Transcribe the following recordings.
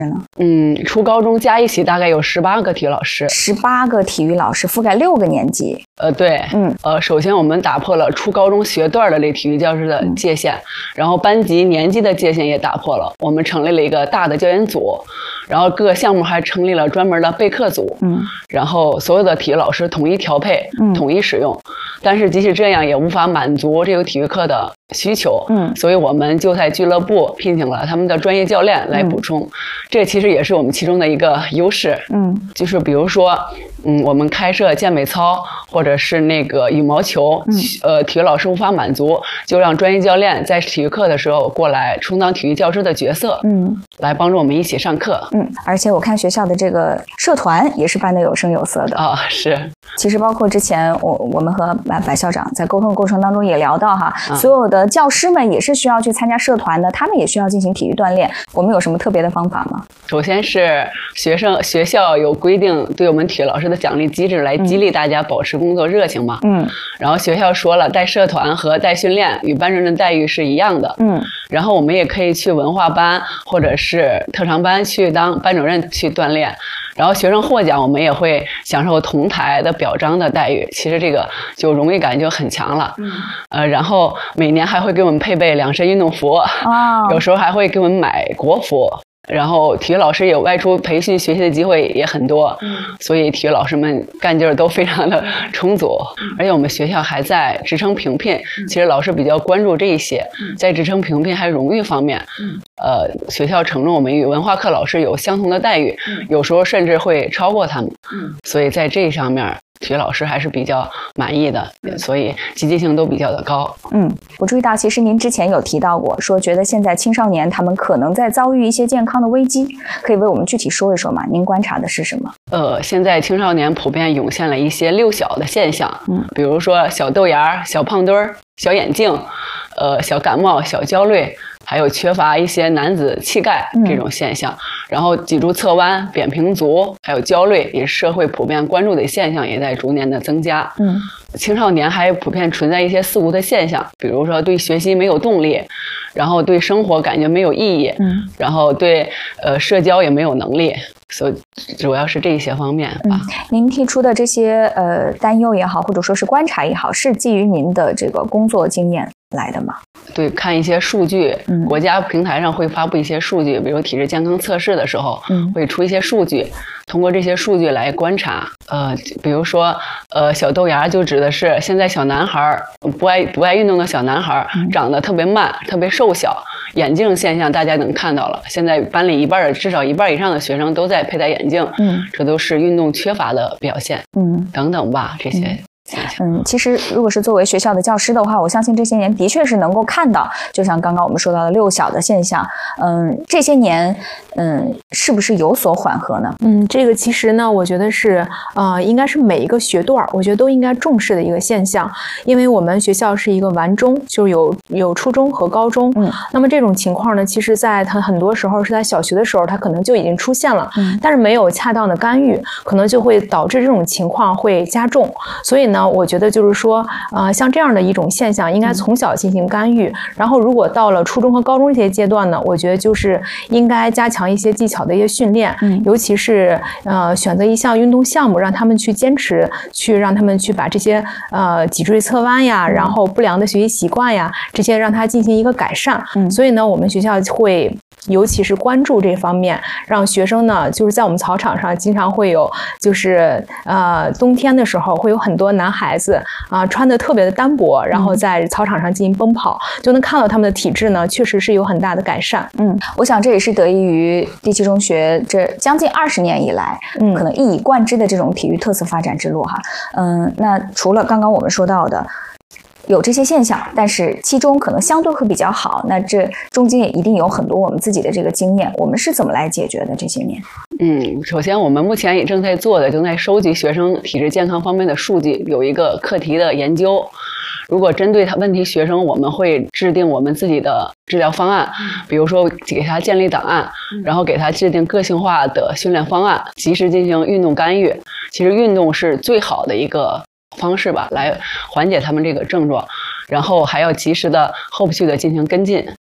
初高中加一起大概有18个体育老师 ，18个体育老师覆盖6个年级。 对，首先我们打破了初高中学段的这体育教师的界限，然后班级年级的界限也打破了。我们成立了一个大的教研组，然后各个项目还成立了专门的备课组，然后所有的体育老师统一调配，统一使用。但是即使这样，也无法满足这个体育课的需求，所以我们就在俱乐部聘请了他们的专业教练来补充。这其实也是我们其中的一个优势，就是比如说，我们开设健美操或者是那个羽毛球，体育老师无法满足，就让专业教练在体育课的时候过来充当体育教师的角色，来帮助我们一起上课。 而且我看学校的这个社团也是办得有声有色的啊，是。 其实包括之前我们和白校长在沟通的过程当中也聊到哈，所有的教师们也是需要去参加社团的，他们也需要进行体育锻炼。我们有什么特别的方法吗？ 首先是学校有规定对我们体育老师的奖励机制来激励大家保持工作热情嘛。然后学校说了，带社团和带训练与班主任的待遇是一样的。然后我们也可以去文化班或者是特长班去当班主任去锻炼。然后学生获奖，我们也会享受同台的表彰的待遇。其实这个就荣誉感就很强了。然后每年还会给我们配备2身运动服，有时候还会给我们买国服。然后体育老师有外出培训学习的机会也很多，所以体育老师们干劲儿都非常的充足。而且我们学校还在职称评聘，其实老师比较关注这一些，在职称评聘还有荣誉方面，学校承诺我们与文化课老师有相同的待遇，有时候甚至会超过他们。所以在这上面体育老师还是比较满意的，所以积极性都比较的高。 我注意到其实您之前有提到过，说觉得现在青少年他们可能在遭遇一些健康的危机，可以为我们具体说一说吗？您观察的是什么？ 现在青少年普遍涌现了一些6小的现象，比如说小豆芽、小胖墩儿、小眼镜，小感冒、小焦虑，还有缺乏一些男子气概这种现象，然后脊柱侧弯、扁平足，还有焦虑，也是社会普遍关注的现象，也在逐年的增加。青少年还普遍存在一些四无的现象，比如说对学习没有动力，然后对生活感觉没有意义，然后对社交也没有能力，所以主要是这些方面吧。 您提出的这些担忧也好，或者说是观察也好，是基于您的这个工作经验来的吗？ 对，看一些数据，国家平台上会发布一些数据，比如体质健康测试的时候，会出一些数据，通过这些数据来观察。比如说，小豆芽就指的是现在小男孩不爱运动的小男孩，长得特别慢，特别瘦小。眼镜现象大家能看到了，现在班里至少一半以上的学生都在佩戴眼镜，这都是运动缺乏的表现，等等吧，这些。 其实如果是作为学校的教师的话，我相信这些年的确是能够看到，就像刚刚我们说到的6小的现象，这些年是不是有所缓和呢？ 这个其实呢，我觉得是应该是每一个学段我觉得都应该重视的一个现象，因为我们学校是一个完中，就有初中和高中，那么这种情况呢，其实在它很多时候是在小学的时候，它可能就已经出现了，但是没有恰当的干预，可能就会导致这种情况会加重。所以呢，我觉得就是说，像这样的一种现象，应该从小进行干预。然后，如果到了初中和高中这些阶段呢，我觉得就是应该加强一些技巧的一些训练，尤其是选择一项运动项目，让他们去坚持，让他们去把这些脊椎侧弯呀，然后不良的学习习惯呀，这些让他进行一个改善。所以呢，我们学校会尤其是关注这方面，让学生呢，就是在我们操场上经常会有，就是冬天的时候会有很多男孩子穿的特别的单薄，然后在操场上进行奔跑，就能看到他们的体质呢确实是有很大的改善。 我想这也是得益于第七中学这将近20年以来，可能一以贯之的这种体育特色发展之路哈。那除了刚刚我们说到的有这些现象，但是七中可能相对会比较好，那这中间也一定有很多我们自己的这个经验，我们是怎么来解决的这些年？ 首先我们目前也正在收集学生体质健康方面的数据，有一个课题的研究。如果针对问题学生，我们会制定我们自己的治疗方案，比如说给他建立档案，然后给他制定个性化的训练方案，及时进行运动干预。其实运动是最好的一个方式吧，来缓解他们这个症状，然后还要及时的后续的进行跟进。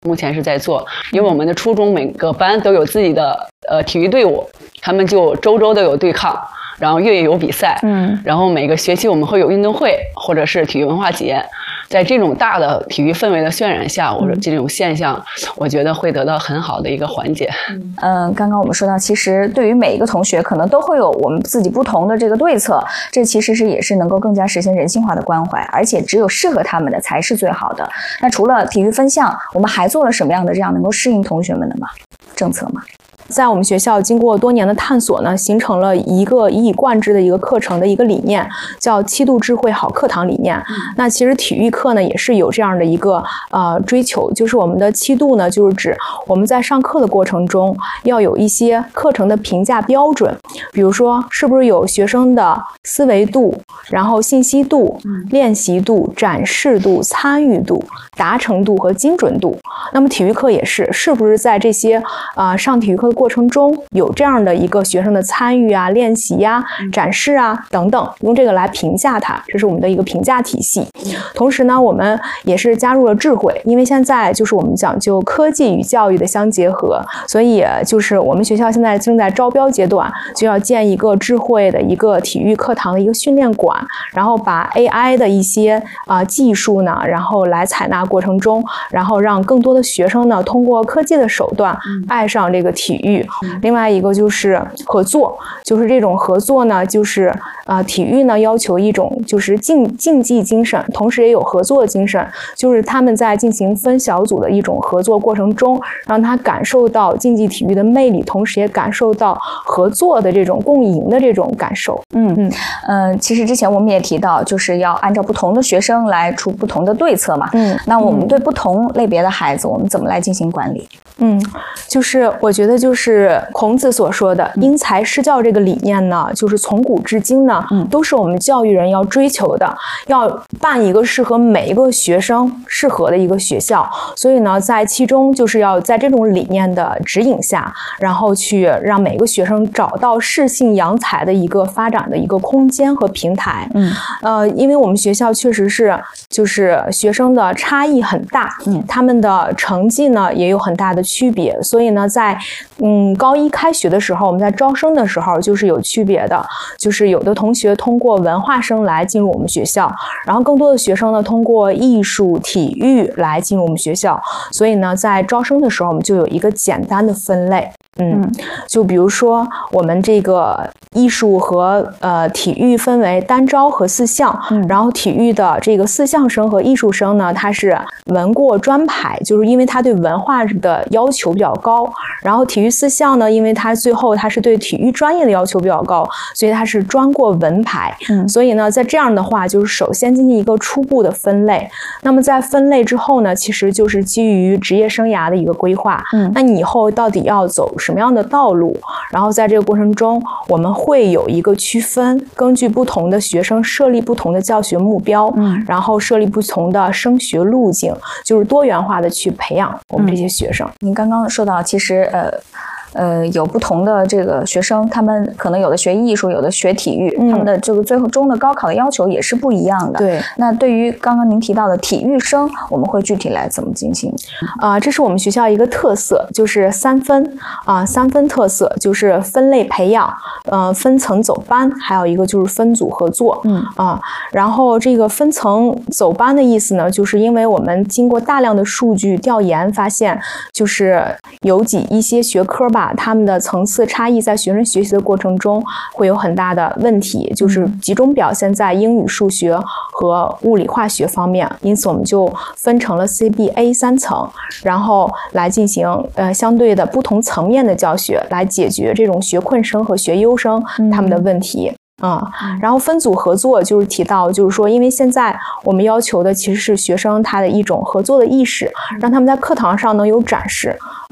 目前是在做，因为我们的初中每个班都有自己的体育队伍，他们就周都有对抗，然后月有比赛，然后每个学期我们会有运动会或者是体育文化节。在这种大的体育氛围的渲染下，我说这种现象，我觉得会得到很好的一个缓解。 刚刚我们说到，其实对于每一个同学，可能都会有我们自己不同的这个对策，这其实也是能够更加实现人性化的关怀，而且只有适合他们的才是最好的。那除了体育分项，我们还做了什么样的这样能够适应同学们的政策吗？ 在我们学校经过多年的探索呢，形成了一个一以贯之的一个课程的一个理念，叫7度智慧好课堂理念。那其实体育课呢也是有这样的一个追求，就是我们的7度呢，就是指我们在上课的过程中要有一些课程的评价标准，比如说是不是有学生的思维度，然后信息度、练习度、展示度、参与度、达成度和精准度。那么体育课也是不是在这些上体育课的过程中有这样的一个学生的参与啊、练习啊、展示啊等等，用这个来评价它，这是我们的一个评价体系。同时呢，我们也是加入了智慧，因为现在就是我们讲究科技与教育的相结合，所以就是我们学校现在正在招标阶段，就要建一个智慧的一个体育课堂的一个训练馆，然后把 AI 的一些技术呢，然后来采纳过程中，然后让更多的学生呢通过科技的手段爱上这个体育。另外一个就是合作，就是这种合作呢，就是体育呢要求一种就是竞技精神，同时也有合作的精神，就是他们在进行分小组的一种合作过程中，让他感受到竞技体育的魅力，同时也感受到合作的这种共赢的这种感受。 其实之前我们也提到，就是要按照不同的学生来出不同的对策嘛。那我们对不同类别的孩子，我们怎么来进行管理？ 就是我觉得就是孔子所说的因材施教这个理念呢，就是从古至今呢，都是我们教育人要追求的，要办一个适合每一个学生适合的一个学校。所以呢，在其中就是要在这种理念的指引下，然后去让每个学生找到适性扬才的一个发展的一个空间和平台。因为我们学校确实是就是学生的差异很大，他们的成绩呢也有很大的区别，所以呢，在高一开学的时候，我们在招生的时候就是有区别的，就是有的同学通过文化生来进入我们学校，然后更多的学生呢通过艺术、体育来进入我们学校，所以呢，在招生的时候我们就有一个简单的分类。就比如说我们这个艺术和体育分为单招和4项，然后体育的这个4项生和艺术生呢，它是文过专排，就是因为它对文化的要求比较高，然后体育4项呢，因为它最后它是对体育专业的要求比较高，所以它是专过文排。所以呢，在这样的话，就是首先进行一个初步的分类，那么在分类之后呢，其实就是基于职业生涯的一个规划。那你以后到底要走什么样的道路，然后在这个过程中我们会有一个区分，根据不同的学生设立不同的教学目标，然后设立不同的升学路径，就是多元化的去培养我们这些学生。 您刚刚说到其实有不同的这个学生，他们可能有的学艺术，有的学体育，他们的这个最后中的高考的要求也是不一样的。 对， 那对于刚刚您提到的体育生，我们会具体来怎么进行？ 这是我们学校一个特色，就是3分3分特色，就是分类培养，分层走班，还有一个就是分组合作。然后这个分层走班的意思呢，就是因为我们经过大量的数据调研发现，就是有一些学科吧，他们的层次差异在学生学习的过程中会有很大的问题，就是集中表现在英语、数学和物理化学方面，因此我们就分成了 CBA 3层，然后来进行相对的不同层面的教学，来解决这种学困生和学优生他们的问题。然后分组合作就是提到，就是说因为现在我们要求的其实是学生他的一种合作的意识，让他们在课堂上能有展示。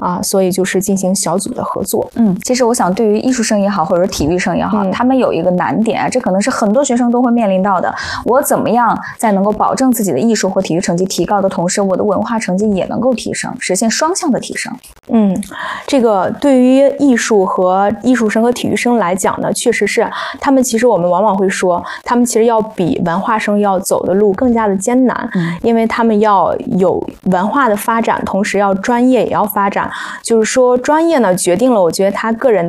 所以就是进行小组的合作。 其实我想对于艺术生也好，或者体育生也好，他们有一个难点，这可能是很多学生都会面临到的。我怎么样在能够保证自己的艺术或体育成绩提高的同时，我的文化成绩也能够提升，实现双向的提升？ 这个对于艺术和艺术生和体育生来讲呢，确实是他们其实我们往往会说，他们其实要比文化生要走的路更加的艰难，因为他们要有文化的发展，同时要专业也要发展。就是说专业呢决定了我觉得他个人